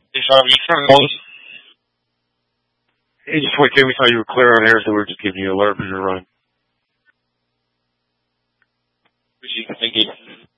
Hey, Sean, you trying to call us? Hey, just wait, we thought you were clear on air, so we're just giving you an alert when you're running. Appreciate it. Thank you.